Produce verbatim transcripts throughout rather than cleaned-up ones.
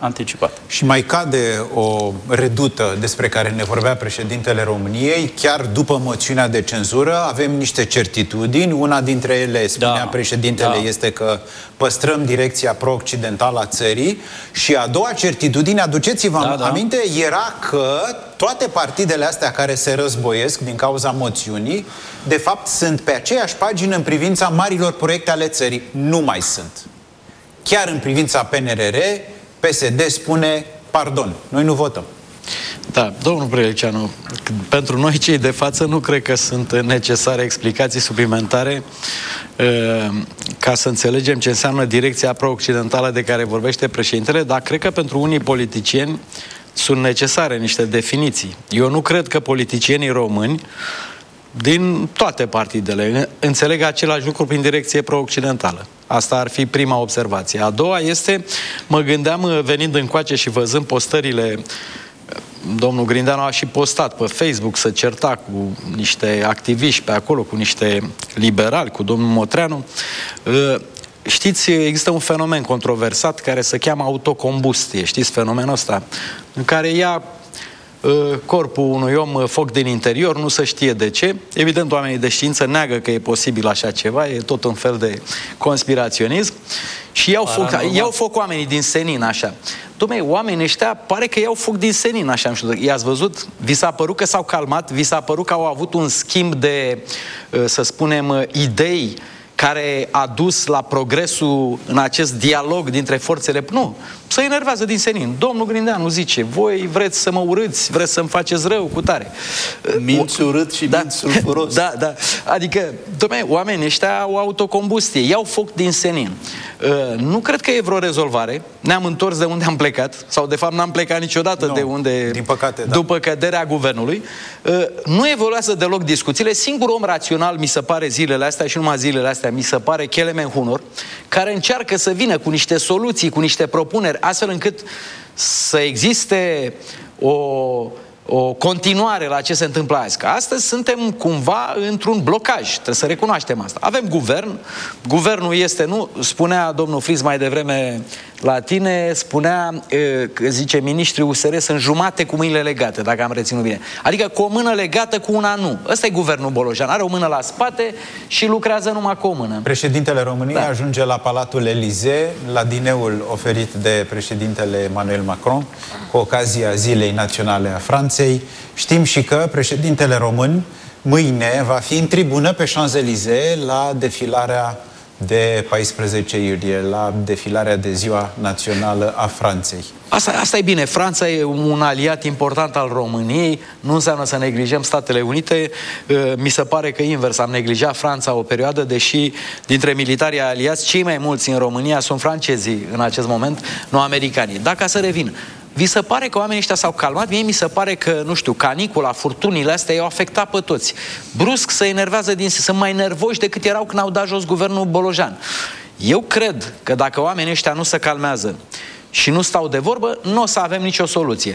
anticipat. Și mai cade o redută despre care ne vorbea președintele României, chiar după moțiunea de cenzură avem niște certitudini, una dintre ele, spunea da, președintele, da. este că păstrăm direcția pro-occidentală a țării și a doua certitudine, aduceți-vă da, da. aminte, era că toate partidele astea care se războiesc din cauza moțiunii, de fapt sunt pe aceeași pagină în privința marilor proiecte ale țării. Nu mai sunt. Chiar în privința P N R R, P S D spune, pardon, noi nu votăm. Da, domnul Brăileanu, pentru noi cei de față nu cred că sunt necesare explicații suplimentare uh, ca să înțelegem ce înseamnă direcția pro-occidentală de care vorbește președintele, dar cred că pentru unii politicieni sunt necesare niște definiții. Eu nu cred că politicienii români din toate partidele înțeleg același lucru prin direcție pro-occidentală. Asta ar fi prima observație. A doua este, mă gândeam venind încoace și văzând postările, domnul Grindeanu a și postat pe Facebook, să certa cu niște activiști pe acolo, cu niște liberali, cu domnul Motreanu. Știți, există un fenomen controversat care se cheamă autocombustie. Știți fenomenul ăsta? În care ia corpul unui om foc din interior, nu se știe de ce. Evident, oamenii de știință neagă că e posibil așa ceva, e tot un fel de conspiraționism. Și iau foc, iau foc oamenii din senin, așa. Dom'le, oamenii ăștia pare că iau foc din senin, așa, nu știu, i-ați văzut? Vi s-a părut că s-au calmat? Vi s-a părut că au avut un schimb de, să spunem, idei care a dus la progresul în acest dialog dintre forțele... Nu, se enervează din senin. Domnul Grindeanu zice, voi vreți să mă urâți, vreți să-mi faceți rău cu tare. Minți urât și da, minți sulfuros. Da, da. Adică, dom'le, oamenii ăștia au autocombustie, iau foc din senin. Uh, nu cred că e vreo rezolvare. Ne-am întors de unde am plecat, sau de fapt n-am plecat niciodată no, de unde... Din păcate, da. După căderea guvernului. Uh, nu evoluează deloc discuțiile. Singurul om rațional, mi se pare, zilele astea, și numai zilele astea, mi se pare Kelemen Hunor, care încearcă să vină cu niște soluții, cu niște propuneri, astfel încât să existe o, o continuare la ce se întâmplă azi. Că astăzi suntem cumva într-un blocaj, trebuie să recunoaștem asta. Avem guvern, guvernul este, nu, spunea domnul Fritz mai devreme la tine, spunea, că zice, ministrii U S R sunt jumate cu mâinile legate, dacă am reținut bine. Adică cu o mână legată, cu una nu. Ăsta e guvernul Bolojan. Are o mână la spate și lucrează numai cu o mână. Președintele României da. ajunge la Palatul Elysee, la dineul oferit de președintele Emmanuel Macron, cu ocazia Zilei Naționale a Franței. Știm și că președintele român mâine va fi în tribună pe Champs-Élysées la defilarea de paisprezece iulie, la defilarea de Ziua Națională a Franței. Asta, asta e bine. Franța e un aliat important al României. Nu înseamnă să neglijăm Statele Unite. Mi se pare că invers. Am neglijat Franța o perioadă, deși dintre militarii aliați, cei mai mulți în România sunt francezii în acest moment, nu americanii. Dacă să revin, vi se pare că oamenii ăștia s-au calmat? Mie mi se pare că, nu știu, canicula, furtunile astea i-au afectat pe toți. Brusc se enervează din sunt mai nervoși decât erau când au dat jos guvernul Bolojan. Eu cred că dacă oamenii ăștia nu se calmează și nu stau de vorbă, nu o să avem nicio soluție.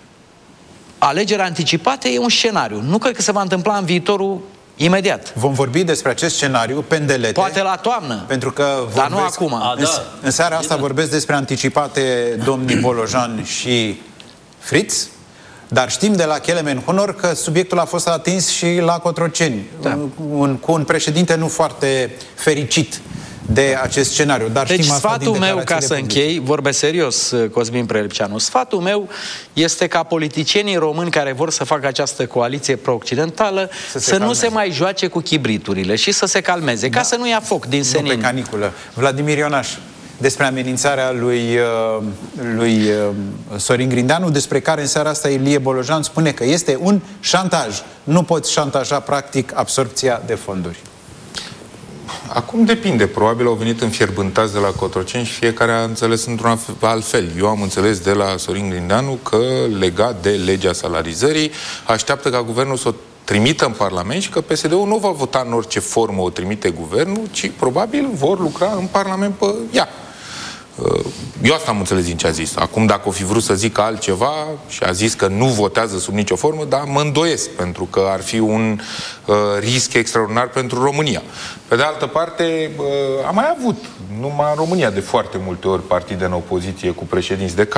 Alegerea anticipată e un scenariu. Nu cred că se va întâmpla în viitorul imediat. Vom vorbi despre acest scenariu pendelete. Poate la toamnă. Pentru că vorbesc, dar nu acum. A, în, da. în seara asta vorbesc despre anticipate domnii Bolojan și Fritz, dar știm de la Kelemen Hunor că subiectul a fost atins și la Cotroceni, da. un, cu un președinte nu foarte fericit de acest scenariu. Dar deci știm asta sfatul din meu, ca să publice. închei, vorbesc serios, Cosmin Prăileanu, sfatul meu este ca politicienii români care vor să facă această coaliție pro-occidentală să, să nu se mai joace cu chibriturile și să se calmeze, da. ca să nu ia foc din senin. Nu pe caniculă. Vladimir Ionaș, despre amenințarea lui, lui Sorin Grindeanu, despre care în seara asta Ilie Bolojan spune că este un șantaj. Nu poți șantaja practic absorpția de fonduri. Acum depinde. Probabil au venit înfierbântați de la Cotroceni și fiecare a înțeles într-un alt fel. Eu am înțeles de la Sorin Grindeanu că, legat de legea salarizării, așteaptă ca guvernul să o trimită în Parlament și că P S D-ul nu va vota în orice formă o trimite guvernul, ci probabil vor lucra în Parlament pe ea. Eu asta am înțeles din ce a zis. Acum, dacă o fi vrut să zică altceva și a zis că nu votează sub nicio formă, dar mă îndoiesc, pentru că ar fi un uh, risc extraordinar pentru România. Pe de altă parte, uh, am mai avut, numai în România, de foarte multe ori partide în opoziție cu președinți de